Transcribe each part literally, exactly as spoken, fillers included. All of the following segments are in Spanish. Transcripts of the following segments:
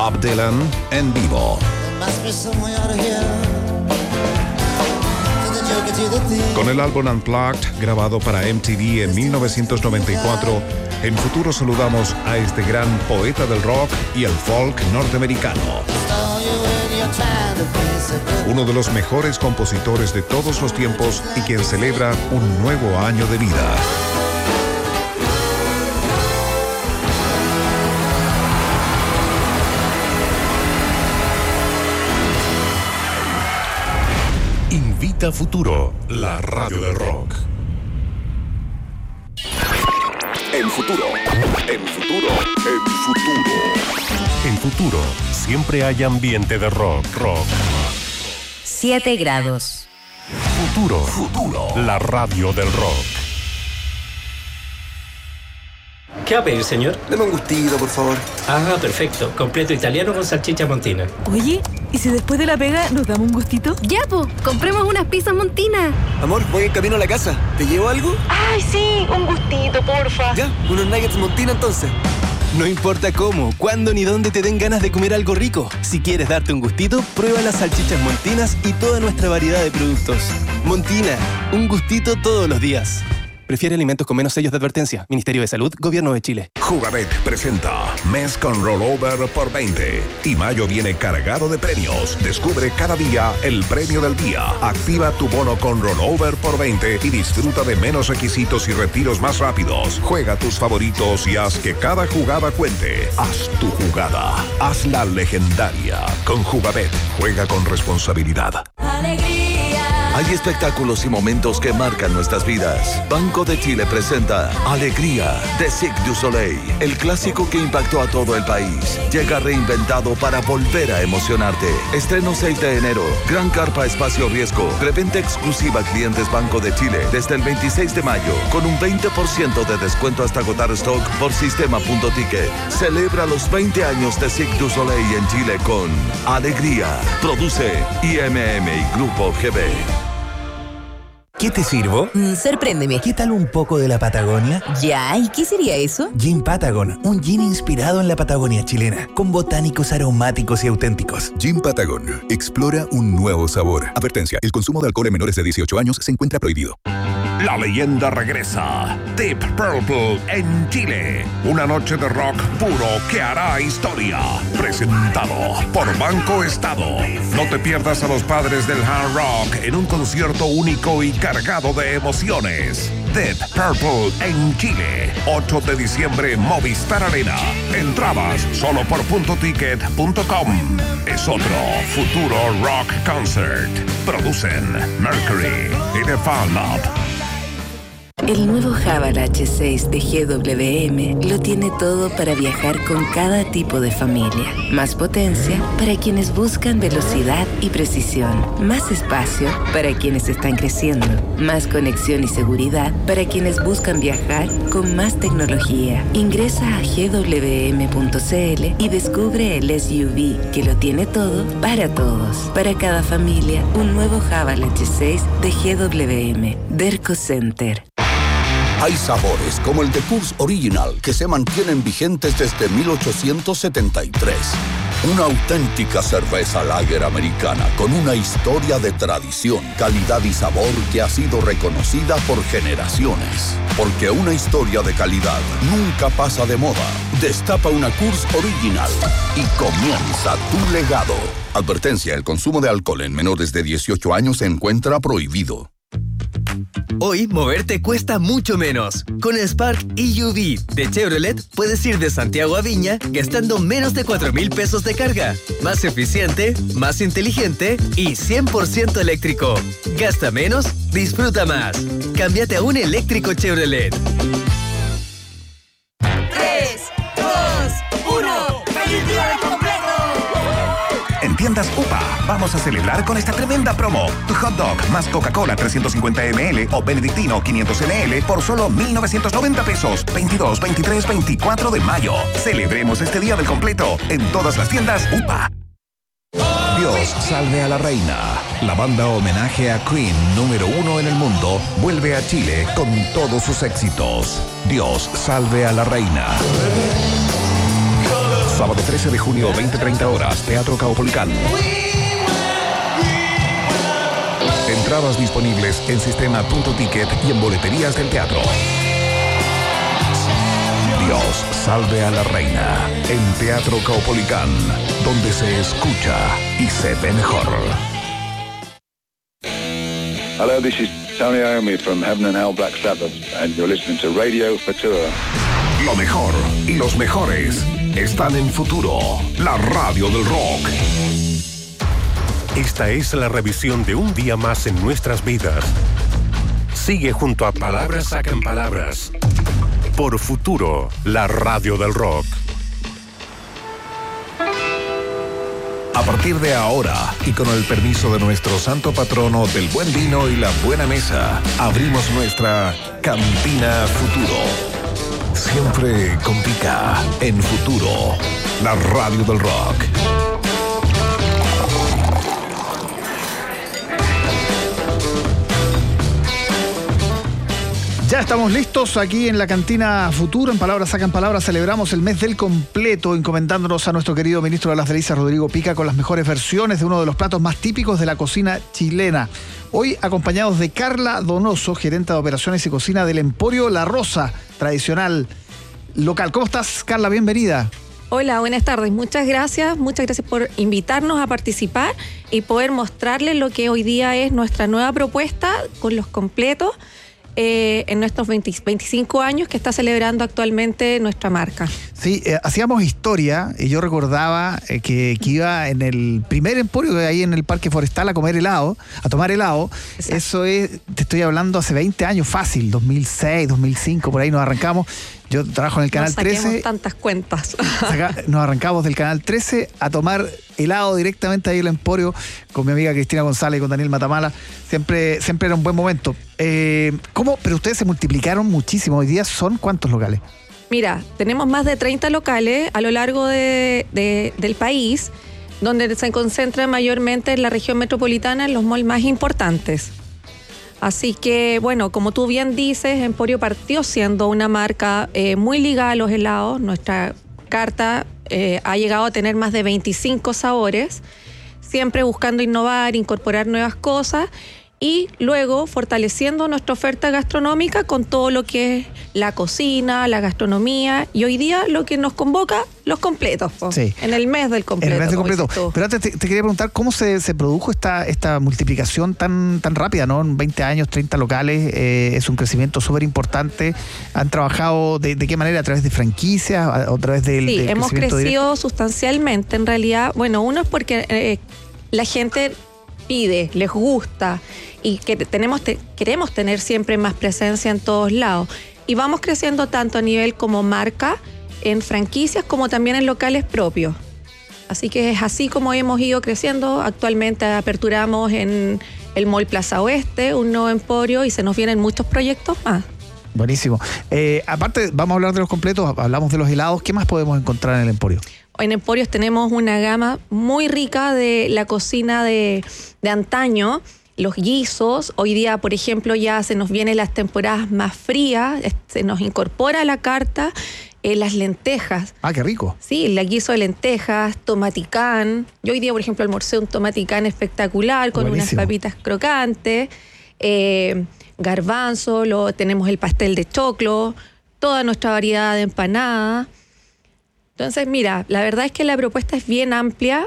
Bob Dylan en vivo. Con el álbum Unplugged, grabado para M T V en mil novecientos noventa y cuatro, en Futuro saludamos a este gran poeta del rock y el folk norteamericano. Uno de los mejores compositores de todos los tiempos y quien celebra un nuevo año de vida. Invita Futuro, la radio del rock. En Futuro, en Futuro, en Futuro. En Futuro, siempre hay ambiente de rock, rock. Siete grados. Futuro, Futuro, la radio del rock. ¿Qué va a pedir, señor? Deme un gustito, por favor. Ah, perfecto. Completo italiano con salchicha montina. Oye, ¿y si después de la pega nos damos un gustito? Ya, po, compremos unas pizzas montinas. Amor, voy en camino a la casa. ¿Te llevo algo? Ay, sí, un gustito, porfa. Ya, unos nuggets montina entonces. No importa cómo, cuándo ni dónde te den ganas de comer algo rico. Si quieres darte un gustito, prueba las salchichas Montinas y toda nuestra variedad de productos. Montina, un gustito todos los días. Prefiere alimentos con menos sellos de advertencia. Ministerio de Salud, Gobierno de Chile. Jugabet presenta Mes con Rollover por veinte. Y mayo viene cargado de premios. Descubre cada día el premio del día. Activa tu bono con Rollover por veinte y disfruta de menos requisitos y retiros más rápidos. Juega tus favoritos y haz que cada jugada cuente. Haz tu jugada. Hazla legendaria. Con Jugabet. Juega con responsabilidad. Alegría. Hay espectáculos y momentos que marcan nuestras vidas. Banco de Chile presenta Alegría de Cirque du Soleil, el clásico que impactó a todo el país. Llega reinventado para volver a emocionarte. Estreno seis de enero. Gran carpa espacio riesgo. Preventa exclusiva a clientes Banco de Chile desde el veintiséis de mayo con un veinte por ciento de descuento hasta agotar stock por sistema punto ticket. Celebra los veinte años de Cirque du Soleil en Chile con Alegría. Produce I M M y Grupo G B. ¿Qué te sirvo? Mm, sorpréndeme. ¿Qué tal un poco de la Patagonia? Ya, ¿y qué sería eso? Gin Patagon, un gin inspirado en la Patagonia chilena, con botánicos aromáticos y auténticos. Gin Patagon, explora un nuevo sabor. Advertencia, el consumo de alcohol en menores de dieciocho años se encuentra prohibido. La leyenda regresa. Deep Purple en Chile. Una noche de rock puro que hará historia. Presentado por Banco Estado. No te pierdas a los padres del hard rock en un concierto único y cargado de emociones. Deep Purple en Chile. ocho de diciembre, Movistar Arena. Entradas solo por punto ticket punto com. Es otro futuro rock concert. Producen Mercury y The Fun Up. El nuevo Haval H seis de G W M lo tiene todo para viajar con cada tipo de familia. Más potencia para quienes buscan velocidad y precisión. Más espacio para quienes están creciendo. Más conexión y seguridad para quienes buscan viajar con más tecnología. Ingresa a G W M punto C L y descubre el S U V que lo tiene todo para todos. Para cada familia, un nuevo Haval H seis de G W M. Derco Center. Hay sabores como el de Coors Original que se mantienen vigentes desde mil ochocientos setenta y tres. Una auténtica cerveza lager americana con una historia de tradición, calidad y sabor que ha sido reconocida por generaciones. Porque una historia de calidad nunca pasa de moda. Destapa una Coors Original y comienza tu legado. Advertencia, el consumo de alcohol en menores de dieciocho años se encuentra prohibido. Hoy, moverte cuesta mucho menos. Con el Spark E U V de Chevrolet, puedes ir de Santiago a Viña gastando menos de cuatro mil pesos de carga. Más eficiente, más inteligente y cien por ciento eléctrico. Gasta menos, disfruta más. Cámbiate a un eléctrico Chevrolet. tres, dos, uno. ¡Feliz día del completo! En tiendas U P A, vamos a celebrar con esta tremenda promo. Tu hot dog más Coca-Cola trescientos cincuenta mililitros o Benedictino quinientos mililitros por solo mil novecientos noventa pesos. veintidós, veintitrés, veinticuatro de mayo. Celebremos este día del completo en todas las tiendas U P A. Dios salve a la reina. La banda homenaje a Queen número uno en el mundo vuelve a Chile con todos sus éxitos. Dios salve a la reina. Sábado trece de junio, veinte treinta horas, Teatro Caupolicán. Entradas disponibles en Sistema Punto Ticket y en boleterías del teatro. Dios salve a la reina en Teatro Caupolicán, donde se escucha y se ve mejor. Hello, this is Tony Iommi from Heaven and Hell Black Sabbath, and you're listening to Radio Futura. Lo mejor y los mejores están en Futuro, la radio del rock. Esta es la revisión de un día más en nuestras vidas. Sigue junto a Palabras Sacan Palabras. Por Futuro, la radio del rock. A partir de ahora, y con el permiso de nuestro santo patrono del buen vino y la buena mesa, abrimos nuestra Cantina Futuro. Siempre con pica en Futuro, la radio del rock. Ya estamos listos aquí en la Cantina Futuro. En Palabras Sacan Palabras celebramos el mes del completo, encomendándonos a nuestro querido ministro de las Delicias, Rodrigo Pica, con las mejores versiones de uno de los platos más típicos de la cocina chilena. Hoy acompañados de Carla Donoso, gerente de operaciones y cocina del Emporio La Rosa, tradicional local. ¿Cómo estás, Carla? Bienvenida. Hola, buenas tardes. Muchas gracias. Muchas gracias por invitarnos a participar y poder mostrarles lo que hoy día es nuestra nueva propuesta con los completos. Eh, en nuestros veinte, veinticinco años que está celebrando actualmente nuestra marca. Sí, eh, hacíamos historia y yo recordaba eh, que, que iba en el primer emporio que hay en el Parque Forestal a comer helado, a tomar helado. Exacto. Eso es, te estoy hablando hace veinte años fácil, dos mil seis, dos mil cinco, por ahí nos arrancamos. Yo trabajo en el Canal no saquemos trece. Tantas cuentas. Nos arrancamos del Canal trece a tomar helado directamente ahí en el Emporio con mi amiga Cristina González y con Daniel Matamala. Siempre, siempre era un buen momento. Eh, ¿Cómo? Pero ustedes se multiplicaron muchísimo. Hoy día ¿son cuántos locales? Mira, tenemos más de treinta locales a lo largo de, de, del país, donde se concentran mayormente en la región metropolitana, en los malls más importantes. Así que, bueno, como tú bien dices, Emporio partió siendo una marca eh, muy ligada a los helados. Nuestra carta eh, ha llegado a tener más de veinticinco sabores, siempre buscando innovar, incorporar nuevas cosas y luego fortaleciendo nuestra oferta gastronómica con todo lo que es la cocina, la gastronomía y hoy día lo que nos convoca, los completos. Sí. En el mes del completo. En el mes del completo. Pero antes te, te quería preguntar cómo se, se produjo esta, esta multiplicación tan, tan rápida, ¿no? En veinte años, treinta locales, eh, es un crecimiento súper importante. ¿Han trabajado de, de qué manera? ¿A través de franquicias? ¿A, a través del, sí, del hemos crecido directo? Sustancialmente. En realidad, bueno, uno es porque eh, la gente pide, les gusta y que tenemos te, queremos tener siempre más presencia en todos lados. Y vamos creciendo tanto a nivel como marca, en franquicias, como también en locales propios. Así que es así como hemos ido creciendo. Actualmente aperturamos en el Mall Plaza Oeste un nuevo emporio y se nos vienen muchos proyectos más. Buenísimo. Eh, aparte, vamos a hablar de los completos, hablamos de los helados. ¿Qué más podemos encontrar en el emporio? En Emporios tenemos una gama muy rica de la cocina de, de antaño, los guisos. Hoy día, por ejemplo, ya se nos vienen las temporadas más frías, se nos incorpora a la carta eh, las lentejas. Ah, qué rico. Sí, el guiso de lentejas, tomaticán. Yo hoy día, por ejemplo, almorcé un tomaticán espectacular con Buenísimo. Unas papitas crocantes, eh, garbanzo, lo, tenemos el pastel de choclo, toda nuestra variedad de empanadas. Entonces, mira, la verdad es que la propuesta es bien amplia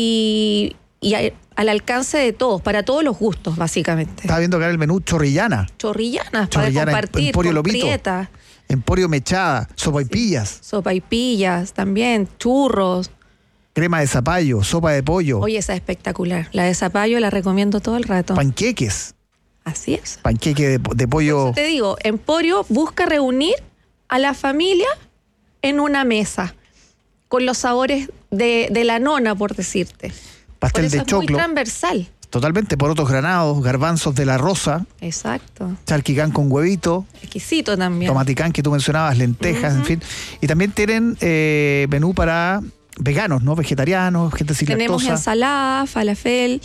y, y a, al alcance de todos, para todos los gustos, básicamente. Estaba viendo acá el menú chorrillana. Chorrillanas, para compartir, Emporio con Lopito, prieta. Emporio mechada, sopaipillas. Sí, sopaipillas también, churros. Crema de zapallo, sopa de pollo. Oye, esa es espectacular. La de zapallo la recomiendo todo el rato. Panqueques. Así es. Panqueque de, de pollo. Eso te digo, Emporio busca reunir a la familia en una mesa, con los sabores de, de la nona, por decirte. Pastel por eso de es choclo. Muy transversal. Totalmente, porotos granados, garbanzos de la rosa. Exacto. Charquicán con huevito. Exquisito también. Tomaticán que tú mencionabas, lentejas, uh-huh. en fin. Y también tienen eh, menú para veganos, ¿no? Vegetarianos, gente sin lactosa. Tenemos ensalada, falafel.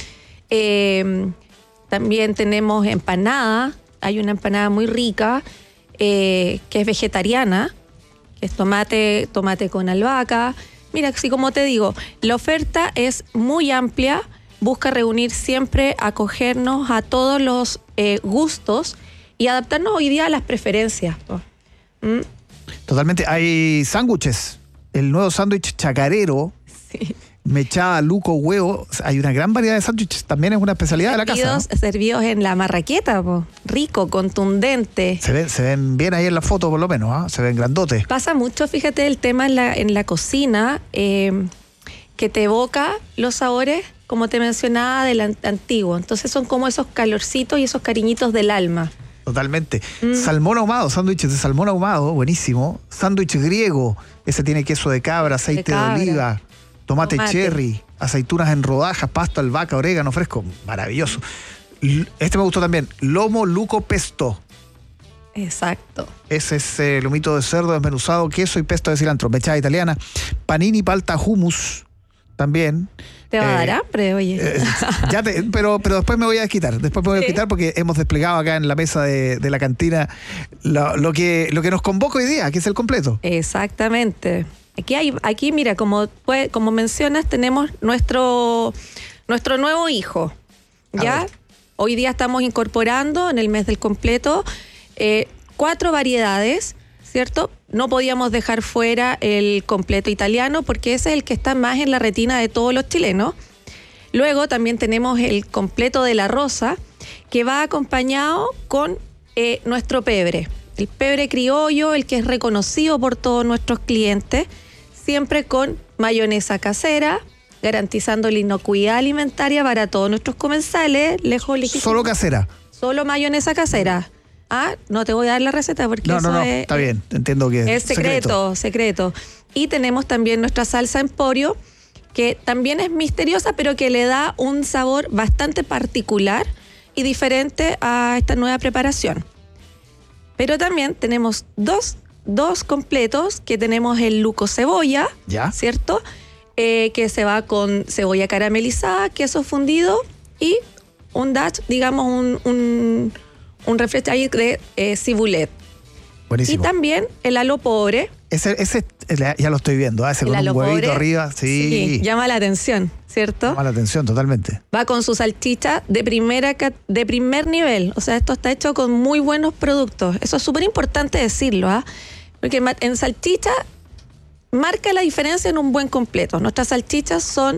Eh, también tenemos empanada. Hay una empanada muy rica eh, que es vegetariana, que es tomate, tomate con albahaca. Mira, así como te digo, la oferta es muy amplia, busca reunir siempre, acogernos a todos los eh, gustos y adaptarnos hoy día a las preferencias. ¿Mm? Totalmente. Hay sándwiches. El nuevo sándwich chacarero. Sí. Mechada, luco, huevo. Hay una gran variedad de sándwiches. También es una especialidad de la casa, ¿no? Servidos en la marraqueta, po. Rico, contundente. Se ven, se ven bien ahí en la foto, por lo menos, ¿eh? Se ven grandotes. Pasa mucho, fíjate, el tema en la, en la cocina, eh, que te evoca los sabores, como te mencionaba, del an- antiguo. Entonces son como esos calorcitos y esos cariñitos del alma. Totalmente. Mm. Salmón ahumado, sándwiches de salmón ahumado, buenísimo. Sándwich griego, ese tiene queso de cabra, aceite de, cabra. de oliva. Tomate, Tomate cherry, aceitunas en rodajas, pasto, albahaca, orégano fresco. Maravilloso. Este me gustó también. Lomo luco pesto. Exacto. Ese es eh, lomito de cerdo desmenuzado, queso y pesto de cilantro. Mechada italiana. Panini palta hummus. También. Te va eh, a dar hambre, oye. Eh, ya te, pero, pero después me voy a desquitar. Después me voy a desquitar porque hemos desplegado acá en la mesa de, de la cantina lo, lo, que, lo que nos convoca hoy día, que es el completo. Exactamente. Aquí hay, aquí mira, como, pues, como mencionas, tenemos nuestro, nuestro nuevo hijo. ¿Ya? Hoy día estamos incorporando en el mes del completo eh, cuatro variedades, ¿cierto? No podíamos dejar fuera el completo italiano porque ese es el que está más en la retina de todos los chilenos. Luego también tenemos el completo de la rosa, que va acompañado con eh, nuestro pebre. El pebre criollo, el que es reconocido por todos nuestros clientes, siempre con mayonesa casera, garantizando la inocuidad alimentaria para todos nuestros comensales. Lejos, lejísimos. Solo casera. Solo mayonesa casera. Ah, no te voy a dar la receta porque no, eso no, no, es, está bien, entiendo que es secreto, secreto. Y tenemos también nuestra salsa Emporio, que también es misteriosa, pero que le da un sabor bastante particular y diferente a esta nueva preparación. Pero también tenemos dos, dos completos, que tenemos el luco cebolla, ¿ya? ¿Cierto? Eh, que se va con cebolla caramelizada, queso fundido y un dash, digamos, un, un, un refresco ahí de eh, cibulet. Buenísimo. Y también el alo pobre. Ese, ese ya lo estoy viendo, ¿eh? Ese con un huevito pobre, arriba. Sí. sí. Llama la atención, ¿cierto? Llama la atención, totalmente. Va con su salchicha de, primera, de primer nivel. O sea, esto está hecho con muy buenos productos. Eso es súper importante decirlo, ¿ah? ¿eh? Porque en salchicha marca la diferencia en un buen completo. Nuestras salchichas son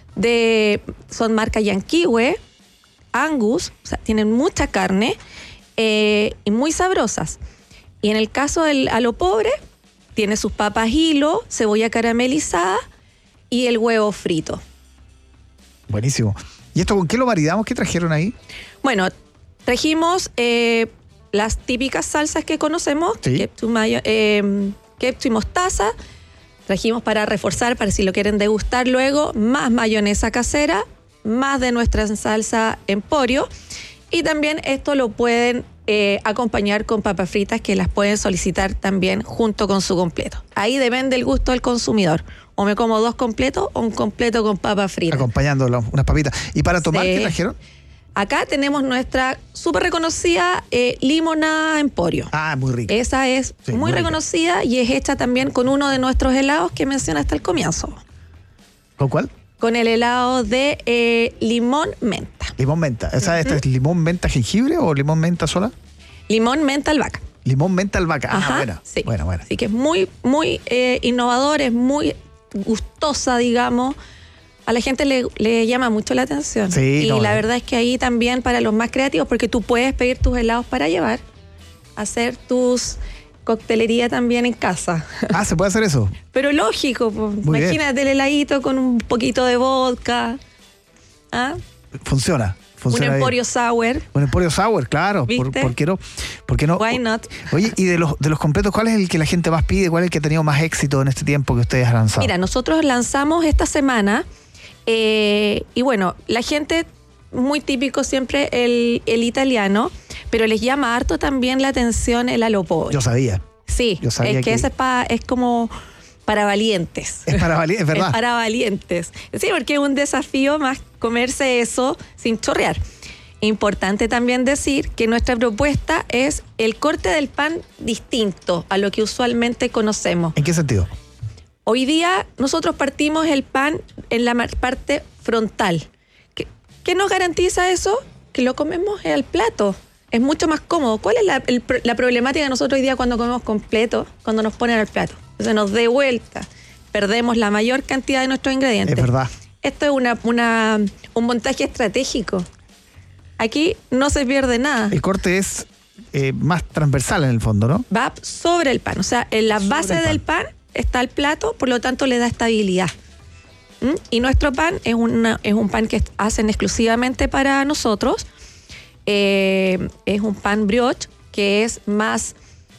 de son marca Yanquiwe, Angus, o sea, tienen mucha carne eh, y muy sabrosas. Y en el caso del a lo pobre, tiene sus papas hilo, cebolla caramelizada y el huevo frito. Buenísimo. ¿Y esto con qué lo maridamos? ¿Qué trajeron ahí? Bueno, trajimos eh, las típicas salsas que conocemos, ¿sí? ketchup, mayo, eh, ketchup y mostaza. Trajimos para reforzar, para si lo quieren degustar luego, más mayonesa casera, más de nuestra salsa Emporio. Y también esto lo pueden eh, acompañar con papas fritas, que las pueden solicitar también junto con su completo. Ahí depende del gusto del consumidor. O me como dos completos o un completo con papas fritas. Acompañándolo, unas papitas. ¿Y para tomar sí. qué trajeron? Acá tenemos nuestra súper reconocida eh, limonada Emporio. Ah, muy rica. Esa es sí, muy, muy reconocida y es hecha también con uno de nuestros helados que menciona hasta el comienzo. ¿Con cuál? Con el helado de eh, limón menta. Limón menta. ¿Esa uh-huh. esta es limón menta jengibre o limón menta sola? Limón menta albahaca. Limón menta albahaca. Ah, Ajá, buena. Sí. Buena, buena. Así que es muy, muy eh, innovador, es muy gustosa, digamos. A la gente le, le llama mucho la atención. Sí, y no, la eh. verdad es que ahí también para los más creativos, porque tú puedes pedir tus helados para llevar, hacer tus coctelería también en casa. Ah, ¿se puede hacer eso? Pero lógico, pues, imagínate bien. el heladito con un poquito de vodka. ¿Ah? Funciona. Funciona un Emporio bien. Sour. Un Emporio Sour, claro. ¿Por, ¿Por qué no? ¿Por qué no? Why not? Oye, y de los, de los completos, ¿cuál es el que la gente más pide? ¿Cuál es el que ha tenido más éxito en este tiempo que ustedes han lanzado? Mira, nosotros lanzamos esta semana eh, y bueno, la gente, muy típico siempre el, el italiano, pero les llama harto también la atención el alo pobre. Yo sabía. Sí, Yo sabía es que, que ese es, pa, es como para valientes. Es para valientes, es verdad. Es para valientes. Sí, porque es un desafío más comerse eso sin chorrear. Importante también decir que nuestra propuesta es el corte del pan distinto a lo que usualmente conocemos. ¿En qué sentido? Hoy día nosotros partimos el pan en la parte frontal. ¿Qué, qué nos garantiza eso? Que lo comemos en el plato. Es mucho más cómodo. ¿Cuál es la, el, la problemática de nosotros hoy día cuando comemos completo? Cuando nos ponen al plato. Entonces nos dé vuelta. Perdemos la mayor cantidad de nuestros ingredientes. Es verdad. Esto es una, una, un montaje estratégico. Aquí no se pierde nada. El corte es eh, más transversal en el fondo, ¿no? Va sobre el pan. O sea, en la base del pan está el plato, por lo tanto le da estabilidad. ¿Mm? Y nuestro pan es, una, es un pan que hacen exclusivamente para nosotros. Eh, es un pan brioche que es más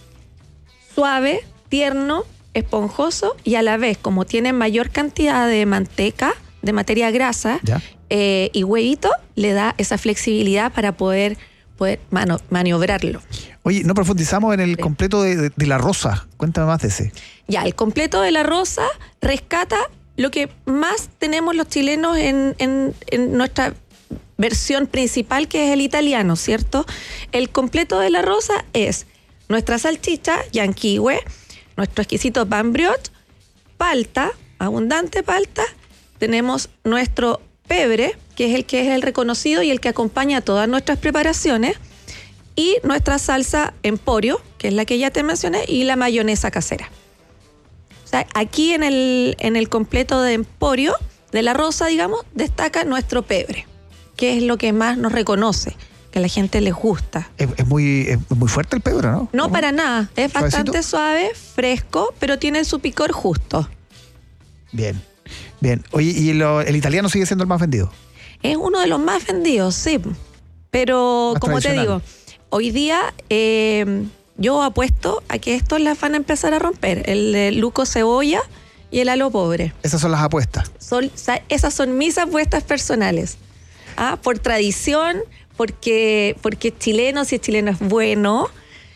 suave, tierno, esponjoso y a la vez, como tiene mayor cantidad de manteca, de materia grasa eh, y huevito, le da esa flexibilidad para poder, poder mano, maniobrarlo. Oye, no profundizamos en el completo de, de, de la rosa. Cuéntame más de ese. Ya, el completo de la rosa rescata lo que más tenemos los chilenos en, en, en nuestra versión principal, que es el italiano, ¿cierto? El completo de la rosa es nuestra salchicha, yanquiwe, nuestro exquisito pan brioche, palta, abundante palta, tenemos nuestro pebre, que es el que es el reconocido y el que acompaña todas nuestras preparaciones, y nuestra salsa emporio, que es la que ya te mencioné, y la mayonesa casera. O sea, aquí en el, en el completo de emporio, de la rosa, digamos, destaca nuestro pebre, que es lo que más nos reconoce, que a la gente les gusta. Es, es, muy, es muy fuerte el pebre, ¿no? No, para nada. Es bastante suave, fresco, pero tiene su picor justo. Bien, bien. Oye, ¿y lo, el italiano sigue siendo el más vendido? Es uno de los más vendidos, sí. Pero, más como te digo, hoy día eh, yo apuesto a que estos las van a empezar a romper. El de Luco Cebolla y el Alo Pobre. Esas son las apuestas. Son, o sea, esas son mis apuestas personales. Ah, por tradición, porque, porque es chileno, si es chileno es bueno.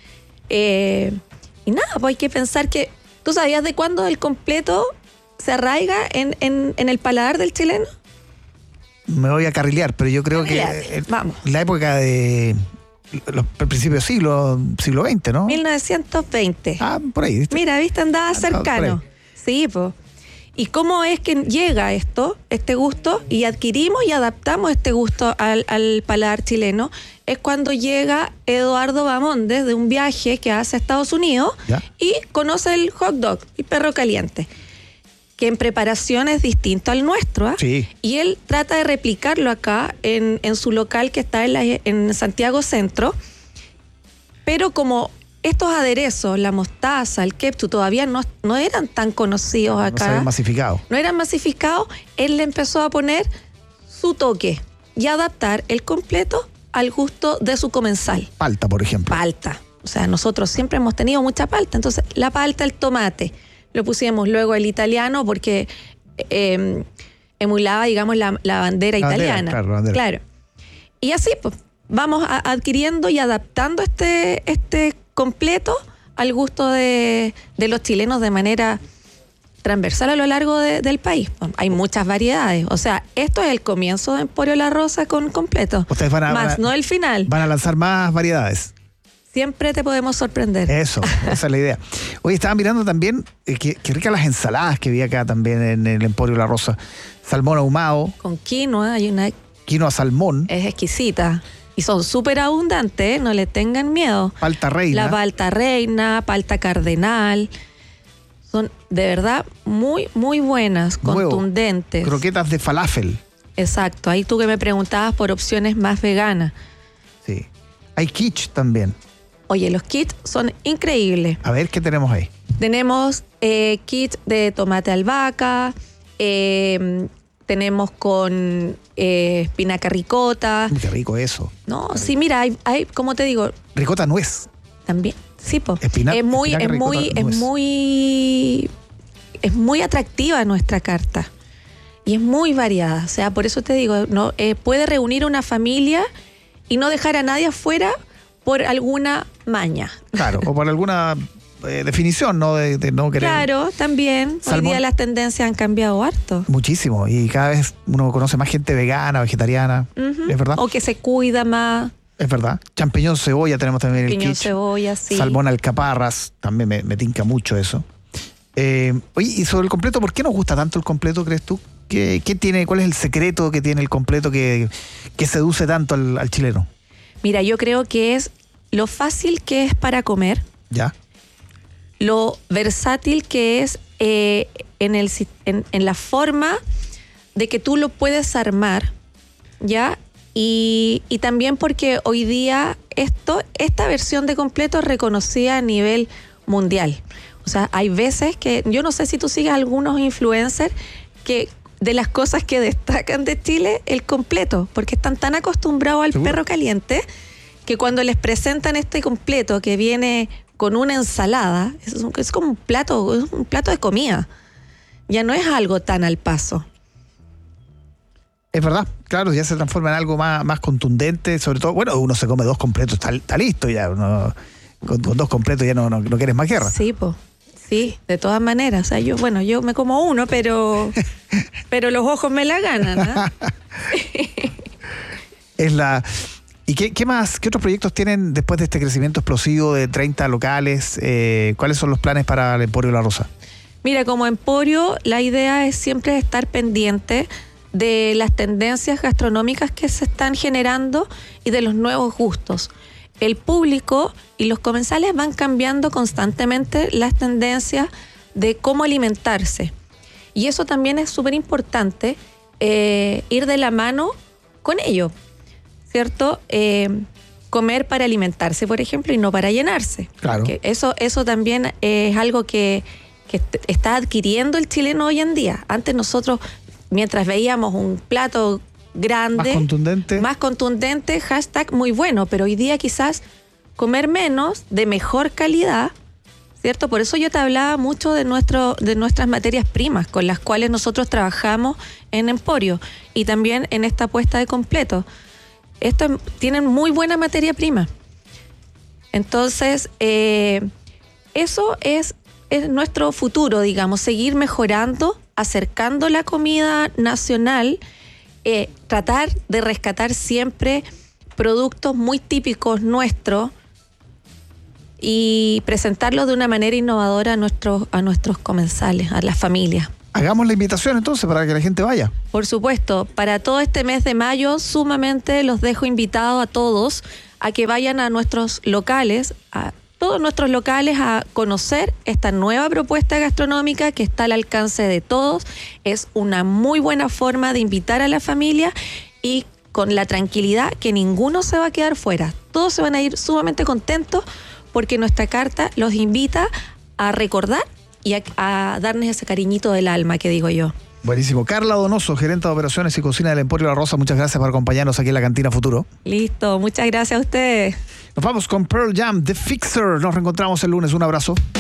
Eh, y nada, pues hay que pensar que... ¿Tú sabías de cuándo el completo se arraiga en, en, en el paladar del chileno? Me voy a carrilear, pero yo creo Carrileate. que... Vamos. La época de... Los, el principio del siglo, siglo veinte, ¿no? mil novecientos veinte. Ah, por ahí, ¿viste? Mira, ¿viste? Andaba cercano. Sí, pues. ¿Y cómo es que llega esto, este gusto, y adquirimos y adaptamos este gusto al, al paladar chileno? Es cuando llega Eduardo Bamondes de un viaje que hace a Estados Unidos ¿Ya? y conoce el hot dog, el perro caliente, que en preparación es distinto al nuestro. ¿eh? Sí. Y él trata de replicarlo acá en, en su local que está en, la, en Santiago Centro, pero como... Estos aderezos, la mostaza, el ketchup, todavía no, no eran tan conocidos acá. No se habían masificado. No eran masificados. Él le empezó a poner su toque y adaptar el completo al gusto de su comensal. Palta, por ejemplo. Palta. O sea, nosotros siempre hemos tenido mucha palta. Entonces, la palta, el tomate. Lo pusimos luego el italiano porque eh, emulaba, digamos, la, la bandera la italiana. Bandera, claro, la bandera. Claro. Y así, pues, vamos a, adquiriendo y adaptando este... este completo al gusto de, de los chilenos de manera transversal a lo largo de, del país. Hay muchas variedades. O sea, esto es el comienzo de Emporio La Rosa con completo. Ustedes van a, más, van a, no el final. Van a lanzar más variedades. Siempre te podemos sorprender. Eso, esa es la idea. Oye, estaba mirando también, eh, que, que ricas las ensaladas que vi acá también en el Emporio La Rosa. Salmón ahumado. Con quinoa, hay una... Quinoa salmón. Es exquisita. Y son súper abundantes, ¿eh? No le tengan miedo. Palta reina. La palta reina, palta cardenal. Son de verdad muy, muy buenas, Nuevo. contundentes. Croquetas de falafel. Exacto. Ahí tú que me preguntabas por opciones más veganas. Sí. Hay quiche también. Oye, los kits son increíbles. A ver, ¿qué tenemos ahí? Tenemos eh, kits de tomate albahaca, eh, tenemos con eh, espinaca ricota. Qué rico eso. No, sí, mira, hay, hay, como te digo. Ricota nuez. También, sí, po. Espina, es muy, es ricota, muy, es nuez. muy, es muy atractiva nuestra carta. Y es muy variada. O sea, por eso te digo, no eh, puede reunir una familia y no dejar a nadie afuera por alguna maña. Claro, o por alguna eh, definición, ¿no? De, de no querer. Claro, también. Salmón. Hoy día las tendencias han cambiado harto. Muchísimo. Y cada vez uno conoce más gente vegana, vegetariana. Uh-huh. ¿Es verdad? O que se cuida más. Es verdad. Champiñón cebolla tenemos también el Champiñón quiche. cebolla, sí. Salmón alcaparras, también me, me tinca mucho eso. Eh, oye, y sobre el completo, ¿por qué nos gusta tanto el completo, crees tú? ¿Qué, qué tiene, cuál es el secreto que tiene el completo que, que seduce tanto al, al chileno? Mira, yo creo que es lo fácil que es para comer. Ya. Lo versátil que es eh, en, el, en, en la forma de que tú lo puedes armar, ¿ya? Y, y también porque hoy día esto, esta versión de completo es reconocida a nivel mundial. O sea, hay veces que, yo no sé si tú sigues algunos influencers que de las cosas que destacan de Chile, el completo, porque están tan acostumbrados al ¿Seguro? Perro caliente que cuando les presentan este completo que viene con una ensalada, es, es como un plato, es un plato de comida. Ya no es algo tan al paso. Es verdad, claro, ya se transforma en algo más, más contundente, sobre todo, bueno, uno se come dos completos, está, está listo ya, uno, con, con dos completos ya no, no, no quieres más guerra. Sí, pues. Sí, de todas maneras. O sea, yo, bueno, yo me como uno, pero pero los ojos me la ganan, ¿eh? Es la. ¿Y qué, qué más? ¿Qué otros proyectos tienen después de este crecimiento explosivo de treinta locales? Eh, ¿Cuáles son los planes para el Emporio La Rosa? Mira, como Emporio, la idea es siempre estar pendiente de las tendencias gastronómicas que se están generando y de los nuevos gustos. El público y los comensales van cambiando constantemente las tendencias de cómo alimentarse. Y eso también es súper importante, eh, ir de la mano con ello, ¿cierto? Eh, comer para alimentarse, por ejemplo, y no para llenarse. Claro. Que eso, eso también es algo que, que está adquiriendo el chileno hoy en día. Antes nosotros, mientras veíamos un plato grande, más contundente, más contundente, hashtag muy bueno, pero hoy día quizás comer menos, de mejor calidad, ¿cierto? Por eso yo te hablaba mucho de nuestro, de nuestras materias primas con las cuales nosotros trabajamos en Emporio y también en esta apuesta de completo. Esto tienen muy buena materia prima. Entonces, eh, eso es, es nuestro futuro, digamos, seguir mejorando, acercando la comida nacional. Eh, tratar de rescatar siempre productos muy típicos nuestros y presentarlos de una manera innovadora a nuestros, a nuestros comensales, a las familias. Hagamos la invitación entonces para que la gente vaya. Por supuesto, para todo este mes de mayo sumamente los dejo invitados a todos a que vayan a nuestros locales, a todos nuestros locales a conocer esta nueva propuesta gastronómica que está al alcance de todos. Es una muy buena forma de invitar a la familia y con la tranquilidad que ninguno se va a quedar fuera. Todos se van a ir sumamente contentos porque nuestra carta los invita a recordar y a, a darles ese cariñito del alma que digo yo. Buenísimo. Carla Donoso, gerente de operaciones y cocina del Emporio La Rosa, muchas gracias por acompañarnos aquí en la Cantina Futuro. Listo, muchas gracias a ustedes. Nos vamos con Pearl Jam, The Fixer. Nos reencontramos el lunes. Un abrazo.